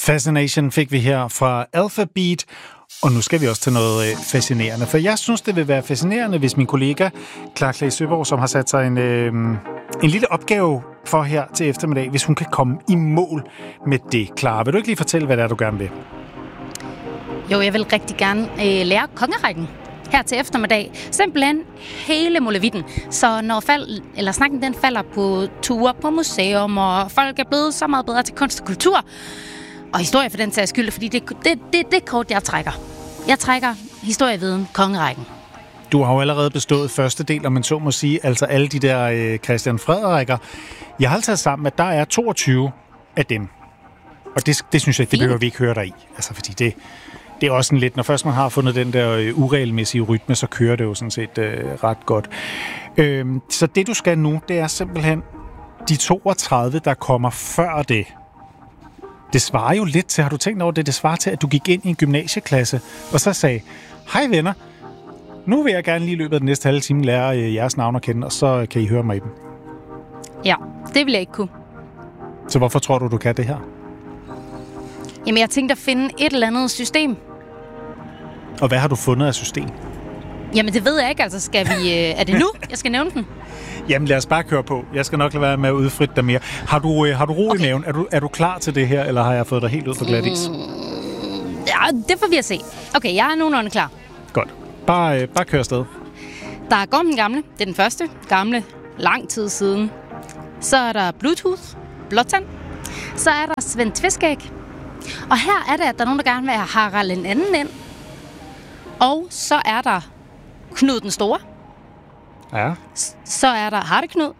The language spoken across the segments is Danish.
Fascination fik vi her fra Alphabeat, og nu skal vi også til noget fascinerende. For jeg synes, det vil være fascinerende, hvis min kollega Clara Claes Søborg, som har sat sig en lille opgave for her til eftermiddag, hvis hun kan komme i mål med det. Clara, vil du ikke lige fortælle, hvad det er, du gerne vil? Jo, jeg vil rigtig gerne lære kongerækken her til eftermiddag. Simpelthen hele molevitten. Så når snakken den falder på ture på museum, og folk er blevet så meget bedre til kunst og kultur, og historie for den sags skyld, fordi det kort, jeg trækker. Jeg trækker historieviden, kongerækken. Du har jo allerede bestået første del, om man så må sige, altså alle de der Christian Frederikker. Jeg har taget sammen, at der er 22 af dem. Og det synes jeg, det behøver vi ikke høre dig i. Altså, fordi det er også sådan lidt, når først man har fundet den der uregelmæssige rytme, så kører det jo sådan set ret godt. Så det, du skal nu, det er simpelthen de 32, der kommer før det. Det svarer jo lidt til, har du tænkt over det? Det svarer til, at du gik ind i en gymnasieklasse, og så sagde, hej venner, nu vil jeg gerne lige i løbet af den næste halve time lære jeres navn at kende, og så kan I høre mig i dem. Ja, det vil jeg ikke kunne. Så hvorfor tror du kan det her? Jamen, jeg tænkte at finde et eller andet system. Og hvad har du fundet af system? Jamen, det ved jeg ikke. Altså, skal vi... er det nu, jeg skal nævne den? Jamen, lad os bare køre på. Jeg skal nok lade være med at udfritte dig mere. Har du ro i maven? Er du klar til det her, eller har jeg fået dig helt ud på glat is? Ja, det får vi at se. Okay, jeg er nogenlunde klar. Godt. Bare kør afsted. Der er Gorm den Gamle. Det er den første. Gamle. Lang tid siden. Så er der Bluetooth. Blåtand. Så er der Svend Tveskæg. Og her er det, at der er nogen, der gerne vil have Harald den anden ind. Og så er der Knud den Store. Ja. Så er der Hardeknud.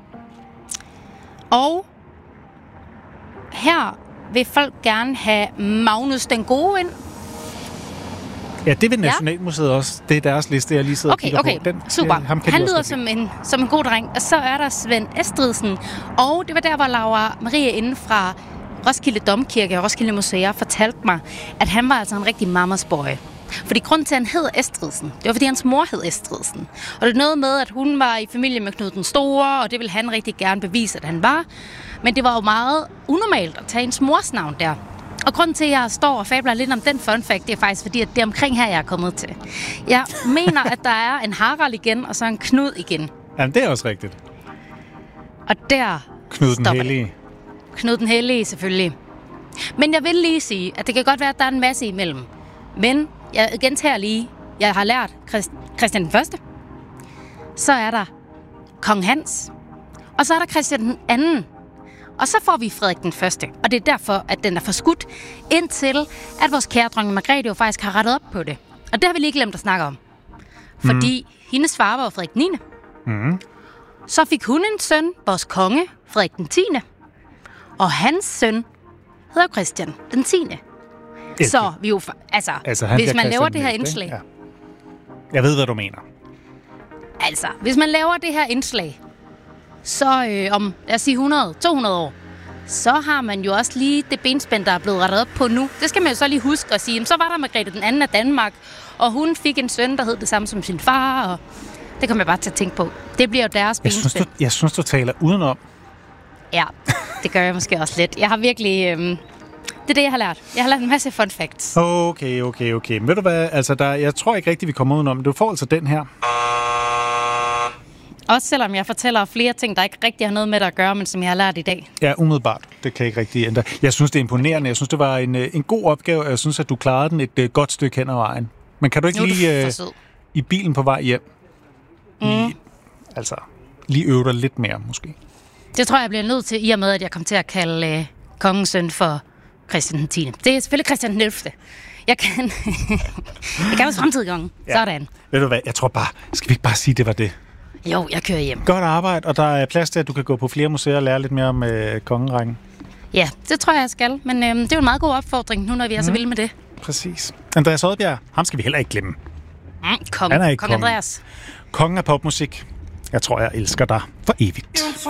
Og her vil folk gerne have Magnus den Gode ind. Ja, det vil Nationalmuseet også. Det er deres liste, jeg lige sidder og kigger på. Den, super. Han lyder som en god dreng. Og så er der Svend Estridsen. Og det var der, hvor Laura Marie inden fra Roskilde Domkirke og Roskilde Museer fortalte mig, at han var altså en rigtig mamas boy. Fordi grunden til, at han hed Estridsen, det var, fordi hans mor hed Estridsen. Og det er noget med, at hun var i familie med Knud den Store, og det ville han rigtig gerne bevise, at han var. Men det var jo meget unormalt at tage ens mors navn der. Og grunden til, at jeg står og fabler lidt om den fun fact, det er faktisk, fordi at det er omkring her, jeg er kommet til. Jeg mener, at der er en Harald igen, og så en Knud igen. Jamen, det er også rigtigt. Og der Knud den Hellige. Knud den Hellige, selvfølgelig. Men jeg vil lige sige, at det kan godt være, at der er en masse imellem. Men jeg gentager lige, jeg har lært Christian den Første. Så er der Kong Hans. Og så er der Christian den Anden. Og så får vi Frederik den Første. Og det er derfor, at den er forskudt, indtil at vores kære dronning Margrethe jo faktisk har rettet op på det. Og det har vi lige glemt at snakke om. Fordi hendes far var Frederik 9. Så fik hun en søn, vores konge, Frederik den 10. Og hans søn hedder Christian den 10. Så vi jo, altså hvis man laver det her indslag... Ja. Jeg ved, hvad du mener. Altså, hvis man laver det her indslag, så om, lad os sige 100-200 år, så har man jo også lige det benspænd, der er blevet rettet op på nu. Det skal man jo så lige huske at sige. Så var der Margrethe den anden af Danmark, og hun fik en søn, der hed det samme som sin far, og det kommer jeg bare til at tænke på. Det bliver jo deres benspænd. Jeg synes, du taler udenom. Ja, det gør jeg måske også lidt. Jeg har virkelig... Det er det, jeg har lært. Jeg har lært en masse fun facts. Okay. Men ved du hvad? Altså, jeg tror ikke rigtigt, vi kommer udenom. Du får altså den her. Også selvom jeg fortæller flere ting, der ikke rigtig har noget med det at gøre, men som jeg har lært i dag. Ja, umiddelbart. Det kan ikke rigtig ændre. Jeg synes, det er imponerende. Jeg synes, det var en god opgave, og jeg synes, at du klarede den et godt stykke hen ad vejen. Men kan du ikke lige i bilen på vej hjem? Lige øve dig lidt mere, måske? Det tror jeg bliver nødt til, i og med, at jeg kom til at kalde kongens søn for Christian den 10. Det er selvfølgelig Christian den 11. Jeg kan også fremtidig gange. Ja. Sådan. Ved du hvad, jeg tror bare, skal vi ikke bare sige, det var det? Jo, jeg kører hjem. Godt arbejde, og der er plads til, at du kan gå på flere museer og lære lidt mere om kongerækken. Ja, det tror jeg skal, men det er jo en meget god opfordring, nu når vi er så vilde med det. Præcis. Andreas Oddbjerg, ham skal vi heller ikke glemme. Kong Andreas. Kongen af popmusik. Jeg tror, jeg elsker dig for evigt.